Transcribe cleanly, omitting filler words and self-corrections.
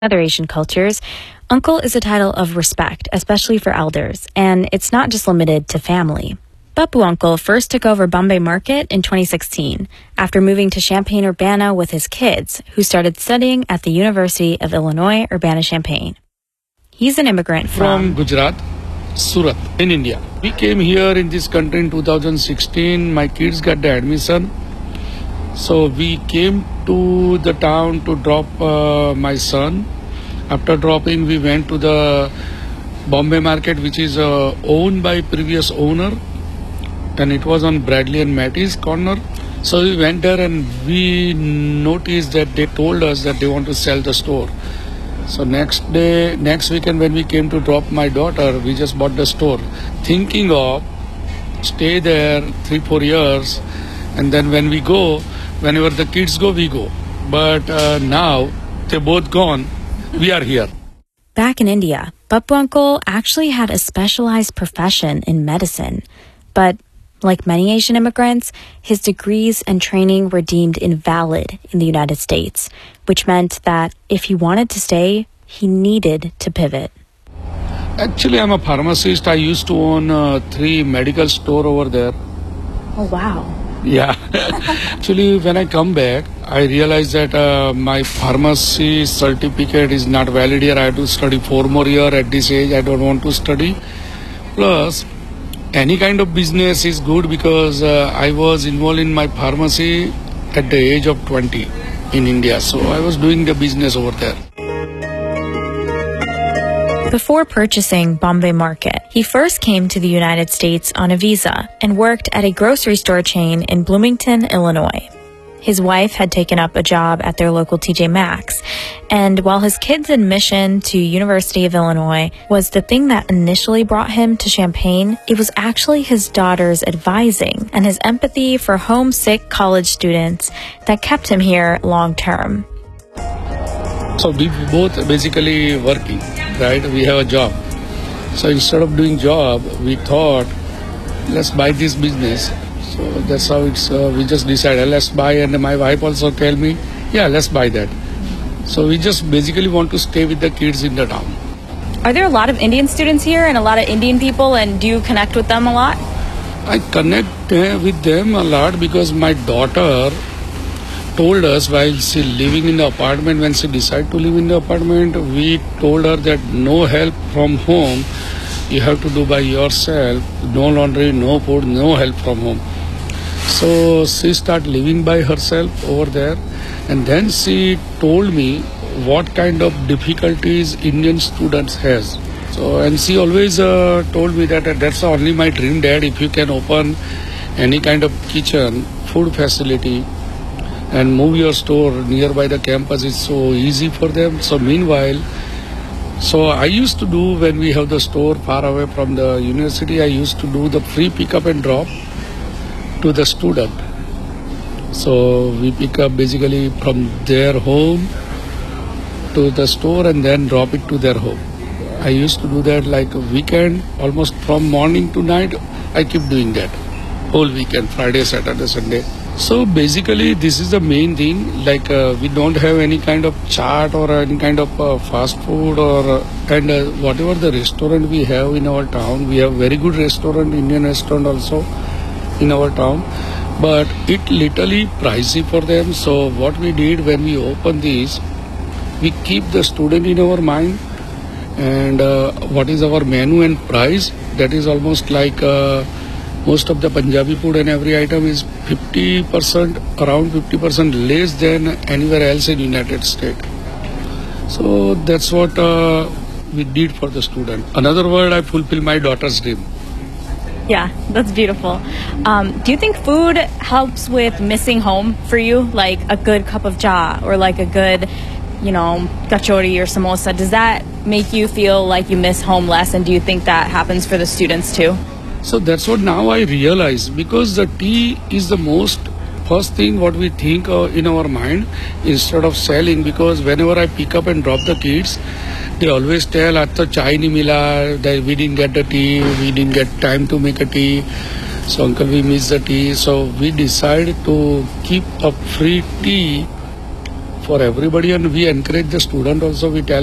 other Asian cultures, uncle is a title of respect, especially for elders, and it's not just limited to family. Bappu Uncle first took over Bombay Market in 2016 after moving to Champaign-Urbana with his kids, who started studying at the University of Illinois Urbana-Champaign. He's an immigrant from Gujarat, Surat, in India. We came here in this country in 2016. My kids got the admission. So we came to the town to drop my son. After dropping, we went to the Bombay Market, which is owned by previous owner. And it was on Bradley and Matty's corner. So we went there and we noticed that they told us that they want to sell the store. So next weekend when we came to drop my daughter, we just bought the store, thinking of stay there 3-4 years, and then when we go, whenever the kids go, we go. But now they're both gone. We are here. Back in India, Bappu Uncle actually had a specialized profession in medicine, but like many Asian immigrants, his degrees and training were deemed invalid in the United States, which meant that if he wanted to stay, he needed to pivot. Actually, I'm a pharmacist. I used to own 3 medical stores over there. Oh, wow. Yeah. Actually, when I come back, I realized that my pharmacy certificate is not valid here. I have to study 4 more years at this age. I don't want to study. Plus, any kind of business is good because I was involved in my pharmacy at the age of 20 in India. So I was doing the business over there. Before purchasing Bombay Market, he first came to the United States on a visa and worked at a grocery store chain in Bloomington, Illinois. His wife had taken up a job at their local TJ Maxx, and while his kids' admission to University of Illinois was the thing that initially brought him to Champaign, it was actually his daughter's advising and his empathy for homesick college students that kept him here long term. So we both basically working, right? We have a job. So instead of doing job, we thought, let's buy this business. So that's how we just decided, let's buy. And my wife also tell me, yeah, let's buy that. So we just basically want to stay with the kids in the town. Are there a lot of Indian students here and a lot of Indian people, and do you connect with them a lot? I connect with them a lot because my daughter told us while she living in the apartment, when she decided to live in the apartment, we told her that no help from home, you have to do by yourself, no laundry, no food, no help from home. So she started living by herself over there, and then she told me what kind of difficulties Indian students has. So, and she always told me that that's only my dream, Dad, if you can open any kind of kitchen, food facility, and move your store nearby the campus, is so easy for them. So meanwhile, so I used to do, when we have the store far away from the university, I used to do the free pickup and drop to the student. So we pick up basically from their home to the store and then drop it to their home. I used to do that like a weekend, almost from morning to night. I keep doing that whole weekend, Friday, Saturday, Sunday. So basically this is the main thing, like we don't have any kind of chaat or any kind of fast food and whatever the restaurant we have in our town. We have very good restaurant, Indian restaurant also in our town, but it literally pricey for them. So what we did when we opened this, we keep the student in our mind, and what is our menu and price, that is almost like most of the Punjabi food and every item is 50%, around 50% less than anywhere else in United States. So that's what we did for the student. Another word, I fulfill my daughter's dream. Yeah, that's beautiful. Do you think food helps with missing home for you? Like a good cup of cha or like a good, kachori or samosa. Does that make you feel like you miss home less? And do you think that happens for the students too? So that's what now I realize, because the tea is the most first thing what we think in our mind instead of selling. Because whenever I pick up and drop the kids, they always tell, "Aaj to chai nahi mila, that we didn't get the tea, we didn't get time to make a tea. So uncle, we miss the tea." So we decided to keep a free tea for everybody, and we encourage the student also. We tell